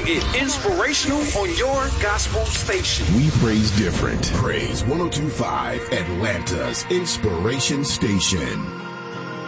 Get inspirational on your gospel station. We praise different. Praise 102.5, Atlanta's Inspiration Station.